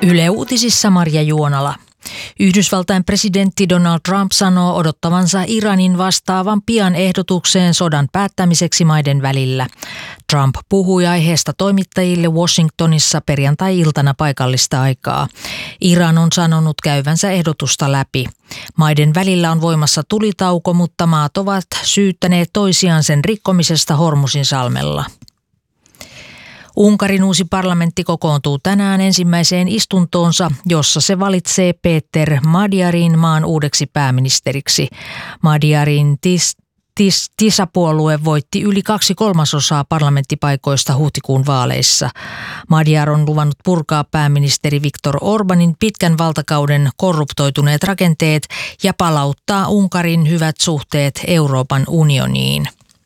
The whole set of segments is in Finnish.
Yle Uutisissa Marja Juonala. Yhdysvaltain presidentti Donald Trump sanoo odottavansa Iranin vastaavan pian ehdotukseen sodan päättämiseksi maiden välillä. Trump puhui aiheesta toimittajille Washingtonissa perjantai-iltana paikallista aikaa. Iran on sanonut käyvänsä ehdotusta läpi. Maiden välillä on voimassa tulitauko, mutta maat ovat syyttäneet toisiaan sen rikkomisesta Hormuzin salmella. Unkarin uusi parlamentti kokoontuu tänään ensimmäiseen istuntoonsa, jossa se valitsee Péter Magyarin maan uudeksi pääministeriksi. Magyarin TISA-puolue voitti yli 2/3 parlamenttipaikoista huhtikuun vaaleissa. Magyar on luvannut purkaa pääministeri Viktor Orbanin pitkän valtakauden korruptoituneet rakenteet ja palauttaa Unkarin hyvät suhteet Euroopan unioniin.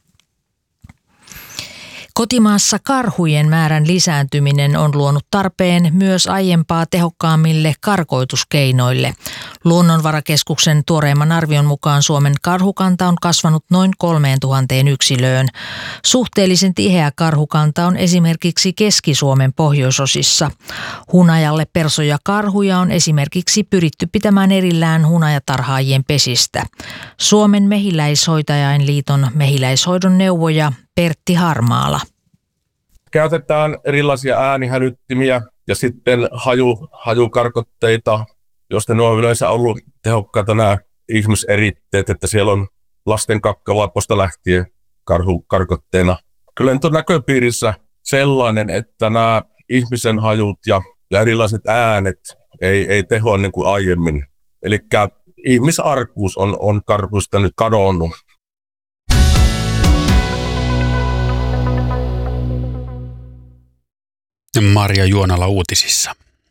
Kotimaassa karhujen määrän lisääntyminen on luonut tarpeen myös aiempaa tehokkaammille karkoituskeinoille. Luonnonvarakeskuksen tuoreimman arvion mukaan Suomen karhukanta on kasvanut noin 3000 yksilöön. Suhteellisen tiheä karhukanta on esimerkiksi Keski-Suomen pohjoisosissa. Hunajalle persoja karhuja on esimerkiksi pyritty pitämään erillään hunajatarhaajien pesistä. Suomen mehiläishoitajainliiton mehiläishoidon neuvoja Pertti Harmaala. Käytetään erilaisia äänihälyttimiä ja sitten hajukarkotteita, joista ne on yleensä ollut tehokkaita nämä ihmiseritteet, että siellä on lasten kakkavaipposta lähtien karkotteena. Kyllä nyt on näköpiirissä sellainen, että nämä ihmisen hajut ja erilaiset äänet ei tehoa niin kuin aiemmin. Eli ihmisarkuus on karkuista nyt kadonnut. Marja Juonala uutisissa.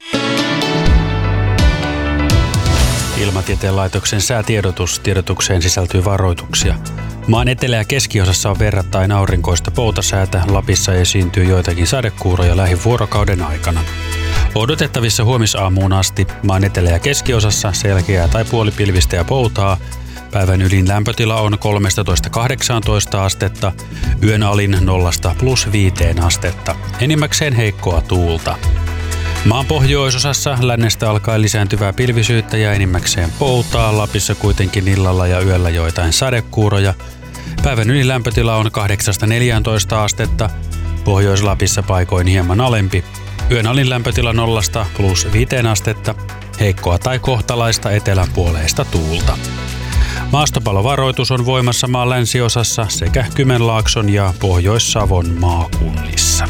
Ilmatieteen laitoksen säätiedotus. Tiedotukseen sisältyy varoituksia. Maan etelä- ja keskiosassa on verrattain aurinkoista poutasäätä. Lapissa esiintyy joitakin sadekuuroja lähivuorokauden aikana. Odotettavissa huomisaamuun asti maan etelä- ja keskiosassa selkeää tai puolipilvistä ja poutaa. Päivän ylin lämpötila on 13–18 astetta, yön alin 0–+5 astetta. Enimmäkseen heikkoa tuulta. Maan pohjoisosassa lännestä alkaen lisääntyvää pilvisyyttä ja enimmäkseen poutaa, Lapissa kuitenkin illalla ja yöllä joitain sadekuuroja. Päivän ylin lämpötila on 8–14 astetta, Pohjois-Lapissa paikoin hieman alempi. Yön alin lämpötila 0–+5 astetta, heikkoa tai kohtalaista eteläpuoleista tuulta. Maastopalovaroitus on voimassa maan länsiosassa sekä Kymenlaakson ja Pohjois-Savon maakunnissa.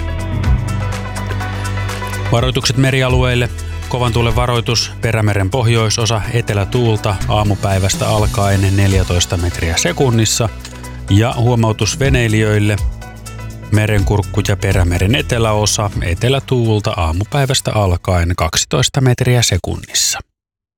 Varoitukset merialueille. Kovan tuulen varoitus Perämeren pohjoisosa etelätuulta aamupäivästä alkaen 14 metriä sekunnissa. Ja huomautus veneilijöille. Merenkurkku ja Perämeren eteläosa etelätuulta aamupäivästä alkaen 12 metriä sekunnissa.